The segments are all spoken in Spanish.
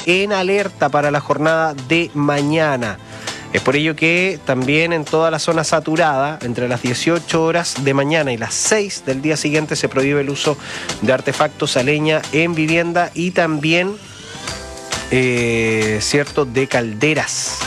en alerta para la jornada de mañana. Es por ello que también en toda la zona saturada, entre las 18 horas de mañana y las 6 del día siguiente, se prohíbe el uso de artefactos a leña en vivienda y también, de calderas.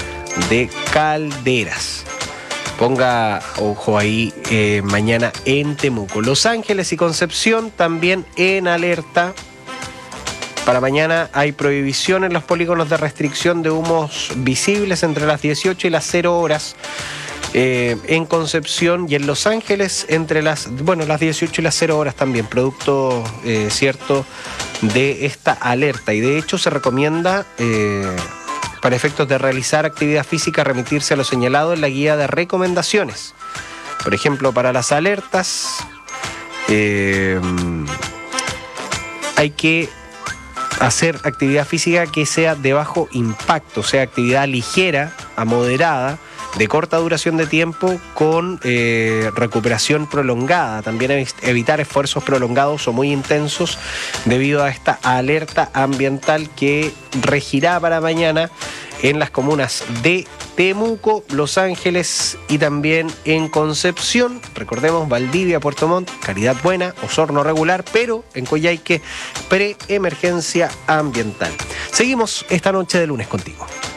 Ponga ojo ahí mañana en Temuco. Los Ángeles y Concepción también en alerta. Para mañana hay prohibición en los polígonos de restricción de humos visibles entre las 18 y las 0 horas. En Concepción y en Los Ángeles entre las 18 y las 0 horas también, producto de esta alerta. Y de hecho se recomienda, para efectos de realizar actividad física, remitirse a lo señalado en la guía de recomendaciones. Por ejemplo, para las alertas hay que hacer actividad física que sea de bajo impacto, o sea, actividad ligera a moderada, de corta duración de tiempo, con recuperación prolongada. También evitar esfuerzos prolongados o muy intensos debido a esta alerta ambiental que regirá para mañana en las comunas de Temuco, Los Ángeles y también en Concepción. Recordemos, Valdivia, Puerto Montt, Caridad Buena, Osorno regular, pero en Coyhaique, preemergencia ambiental. Seguimos esta noche de lunes contigo.